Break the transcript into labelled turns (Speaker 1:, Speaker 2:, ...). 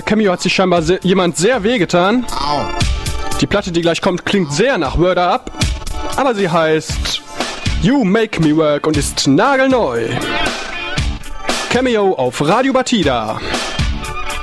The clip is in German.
Speaker 1: Cameo hat sich scheinbar jemand sehr wehgetan. Die Platte, die gleich kommt, klingt sehr nach Word Up, aber sie heißt You Make Me Work und ist nagelneu. Cameo auf Radio Batida.